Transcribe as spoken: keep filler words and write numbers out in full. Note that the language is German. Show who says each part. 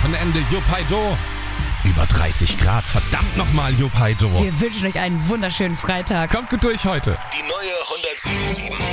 Speaker 1: Wochenende, Juppeido. Über dreißig Grad, verdammt nochmal, Juppeido.
Speaker 2: Wir wünschen euch einen wunderschönen Freitag.
Speaker 1: Kommt gut durch heute.
Speaker 3: Die neue hundertsieben Komma sieben.